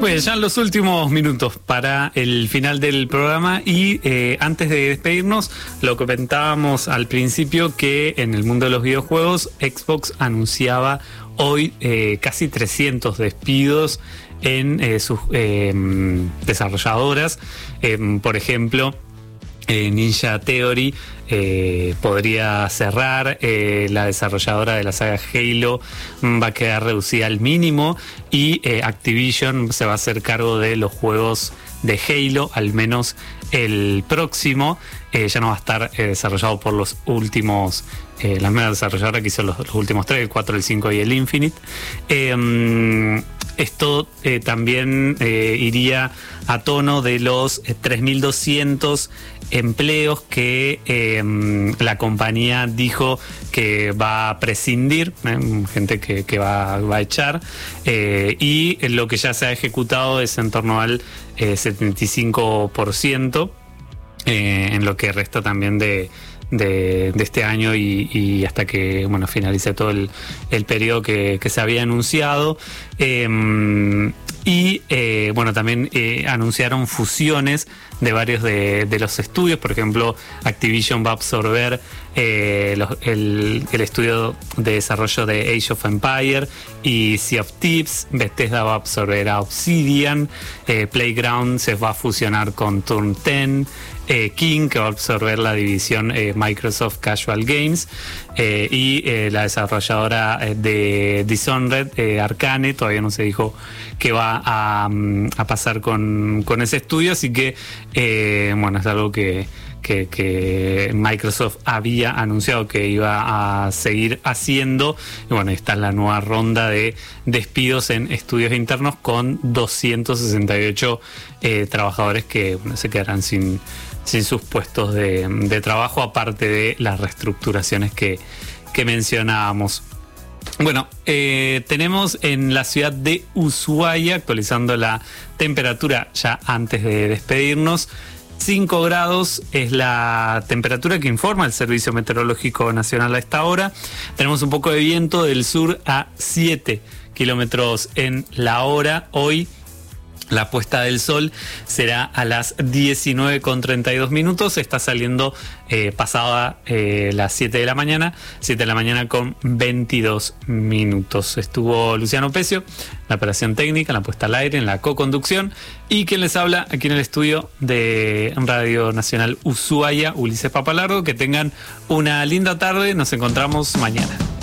Muy bien, ya en los últimos minutos para el final del programa y antes de despedirnos, lo comentábamos al principio que en el mundo de los videojuegos Xbox anunciaba hoy casi 300 despidos en sus desarrolladoras. Por ejemplo, Ninja Theory podría cerrar, la desarrolladora de la saga Halo va a quedar reducida al mínimo y Activision se va a hacer cargo de los juegos de Halo, al menos el próximo. Ya no va a estar desarrollado por los últimos, la misma desarrolladora que hizo los últimos 3, el 4, el 5 y el Infinite. Esto también iría a tono de los 3.200 empleos que la compañía dijo que va a prescindir, gente que va a echar, y lo que ya se ha ejecutado es en torno al 75%, en lo que resta también de este año y hasta que finalice todo el periodo que se había anunciado. También anunciaron fusiones de varios de los estudios. Por ejemplo, Activision va a absorber el estudio de desarrollo de Age of Empires y Sea of Thieves. Bethesda va a absorber a Obsidian. Playground se va a fusionar con Turn 10. King, que va a absorber la división Microsoft Casual Games, y la desarrolladora de Dishonored, Arcane, todavía no se dijo qué va a pasar con ese estudio, así que es algo que Microsoft había anunciado que iba a seguir haciendo. Y esta es la nueva ronda de despidos en estudios internos con 268 trabajadores que se quedarán sin sus puestos de trabajo, aparte de las reestructuraciones que mencionábamos. Tenemos en la ciudad de Ushuaia, actualizando la temperatura ya antes de despedirnos, 5 grados es la temperatura que informa el Servicio Meteorológico Nacional a esta hora. Tenemos un poco de viento del sur a 7 kilómetros en la hora. Hoy la puesta del sol será a las 19:32. Está saliendo pasada las 7 de la mañana con 22 minutos. Estuvo Luciano Pecio, la operación técnica, en la puesta al aire, en la co-conducción, y quien les habla aquí en el estudio de Radio Nacional Ushuaia, Ulises Papalardo. Que tengan una linda tarde, nos encontramos mañana.